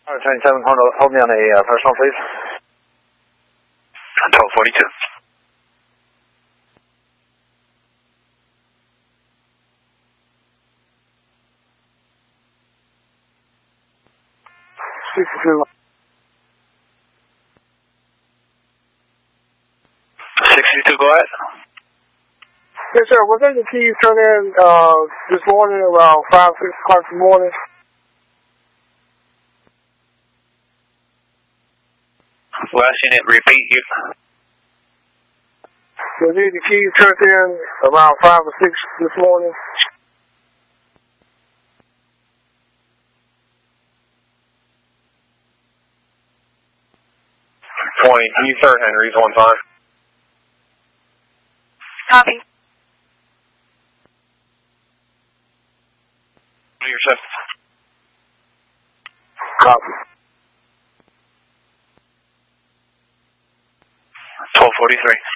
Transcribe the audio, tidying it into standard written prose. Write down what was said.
27, hold me on a personal, please. 1242. Go ahead. Yes, sir. Was there the keys turned in this morning around 5, 6 o'clock in the morning? Well, I seen it repeat you. Was there the keys turned in around 5 or 6 this morning? Can you third Henry's one time? Copy. Yourself. Copy. 1243.